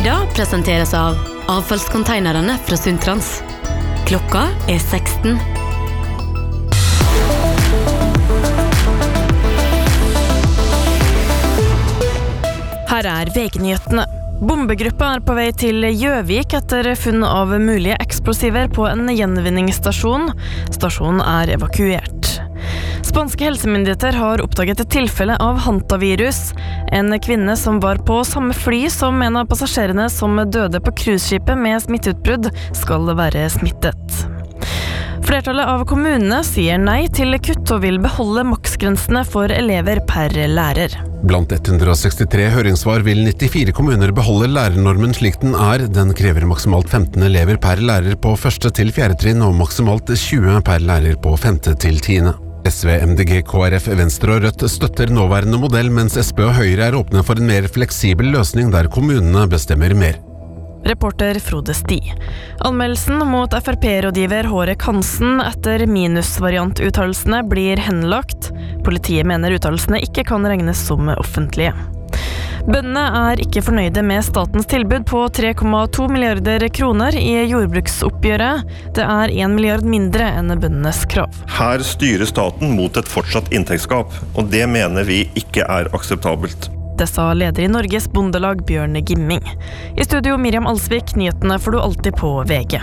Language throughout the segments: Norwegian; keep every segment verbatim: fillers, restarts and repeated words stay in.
Nyhetsmorgen presenteres av avfallskonteinerne fra Sundtrans. Klokka er seksten. Her er V G-nyhetene. Bombegruppa er på vei til Gjøvik etter funn av mulige eksplosiver på en gjenvinningsstasjon. Stasjonen er evakuert. Spanske helsemyndigheter har oppdaget et tilfelle av hantavirus. En kvinne som var på samme fly som en av passasjerene som døde på cruiseskipet med smitteutbrudd, skal være smittet. Flertallet av kommunene sier nei til kutt og vil beholde maksgrensene for elever per lærer. Blant ett hundre sekstitre høringssvar vil nittifire kommuner beholde lærernormen slik den er. Den krever maksimalt femten elever per lærer på første til fjerde trinn og maksimalt tjue per lærer på femte til tiende. S V, M D G, K R F, Venstre og Rødt støtter nåværende modell, mens S P og Høyre er åpne for en mer fleksibel løsning der kommunene bestemmer mer. Reporter Frode Sti. Anmeldelsen mot F R P-rådgiver Hårek Hansen etter minusvariantuttalelsene blir henlagt. Politiet mener uttalelsene ikke kan regnes som offentlige. Bøndene er ikke fornøyde med statens tilbud på tre komma to milliarder kroner i jordbruksoppgjøret. Det er en milliard mindre enn bøndenes krav. Her styrer staten mot et fortsatt inntektsgap, og det mener vi ikke er akseptabelt. Det sa leder i Norges Bondelag Bjørn Gimming. I studio Miriam Alsvik, nyhetene får du alltid på V G.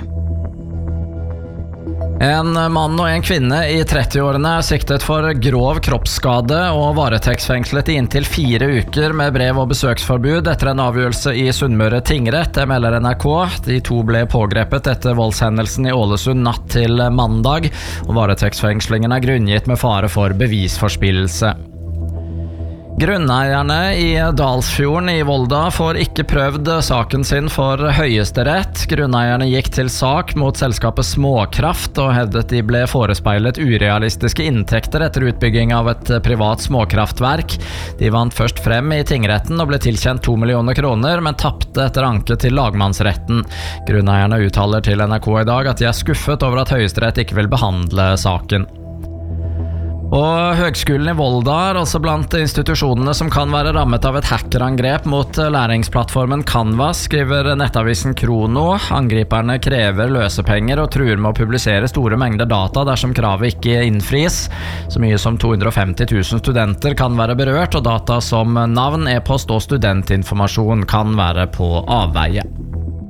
En mann og en kvinne i trettiårene er siktet for grov kroppsskade og varetektsfengslet i inntil fire uker med brev- og besøksforbud etter en avgjørelse i Sunnmøre tingrett, det melder N R K. De to ble pågrepet etter voldshendelsen i Ålesund natt til mandag, og varetektsfengslingen er grunngitt med fare for bevisforspillelse. Grunneierne i Dalsfjorden i Volda får ikke prøvd saken sin for Høyesterett. Grunneierne gikk til sak mot selskapet Småkraft og hevdet de ble forespeilet urealistiske inntekter etter utbygging av et privat småkraftverk. De vant først frem i tingretten og ble tilkjent to millioner kroner, men tappte etter anke til lagmannsretten. Grunneierne uttaler til N R K i dag at de er skuffet over at Høyesterett ikke vil behandle saken. Og Høgskolen i Volda er også blant institusjonene som kan være rammet av et hackerangrep mot læringsplattformen Canvas, skriver nettavisen Krono. Angriperne krever løsepenger og truer med å publisere store mengder data dersom kravet ikke innfris. Så mye som to hundre og femti tusen studenter kan være berørt, og data som navn, e-post og studentinformasjon kan være på avveie.